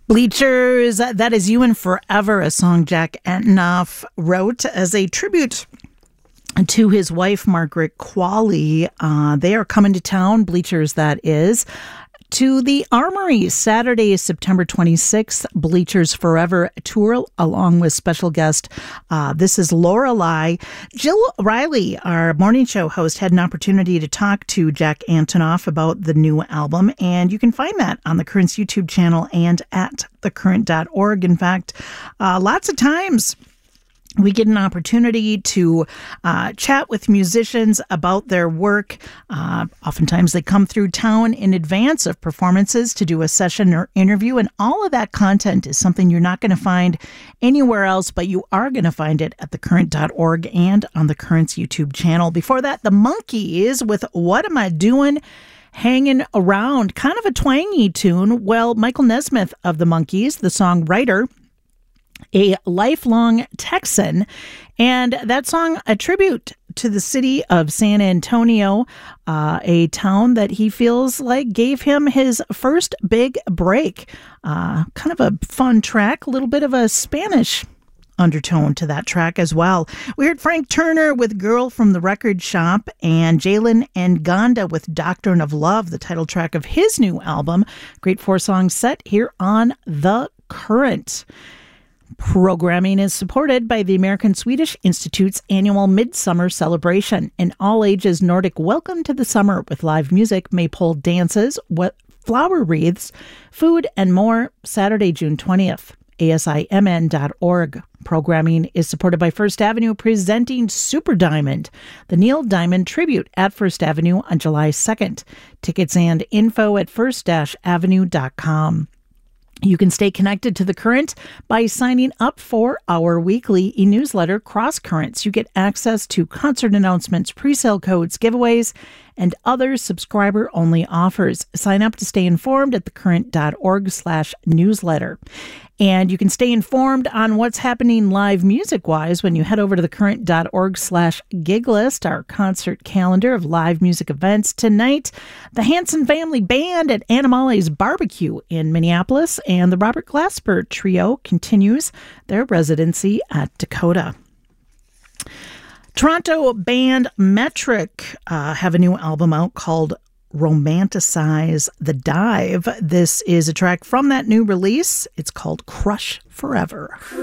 Bleachers, that is You and Forever, a song Jack Antonoff wrote as a tribute to his wife, Margaret Qualley. They are coming to town, Bleachers that is, to the Armory Saturday, September 26th, Bleachers Forever tour, along with special guest. This is Lorelei. Jill Riley, our morning show host, had an opportunity to talk to Jack Antonoff about the new album, and you can find that on the Current's YouTube channel and at thecurrent.org. In fact, lots of times we get an opportunity to chat with musicians about their work. Oftentimes they come through town in advance of performances to do a session or interview, and all of that content is something you're not going to find anywhere else, but you are going to find it at thecurrent.org and on the Current's YouTube channel. Before that, the Monkees with What Am I Doing? Hanging Around, kind of a twangy tune. Well, Michael Nesmith of the Monkees, the songwriter, a lifelong Texan, and that song a tribute to the city of San Antonio, a town that he feels like gave him his first big break. Kind of a fun track, a little bit of a Spanish undertone to that track as well. We heard Frank Turner with Girl from the Record Shop, and Jalen Nganda with Doctrine of Love, the title track of his new album. Great 4-song set here on The Current. Programming is supported by the American Swedish Institute's annual Midsummer Celebration, an all-ages Nordic welcome to the summer with live music, maypole dances, flower wreaths, food, and more. Saturday, June 20th, asimn.org. Programming is supported by First Avenue, presenting Super Diamond, the Neil Diamond Tribute at First Avenue on July 2nd. Tickets and info at first-avenue.com. You can stay connected to The Current by signing up for our weekly e-newsletter, Cross Currents. You get access to concert announcements, pre-sale codes, giveaways, and other subscriber-only offers. Sign up to stay informed at thecurrent.org/newsletter. And you can stay informed on what's happening live music-wise when you head over to thecurrent.org/gig list, our concert calendar of live music events. Tonight, the Hanson Family Band at Animale's Barbecue in Minneapolis, and the Robert Glasper Trio continues their residency at Dakota. Toronto band Metric have a new album out called Romanticize the Dive. This is a track from that new release. It's called Crush Forever.